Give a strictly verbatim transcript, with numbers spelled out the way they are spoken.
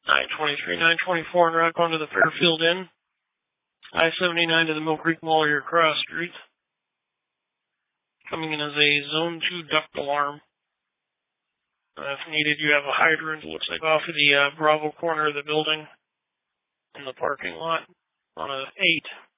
nine twenty-three, nine twenty-four and rock onto the Fairfield Inn. I seventy-nine to the Mill Creek Mall, your cross street. Coming in as a zone two duct alarm. Uh, if needed, you have a hydrant, it looks like off of the uh, Bravo corner of the building in the parking lot on a eight.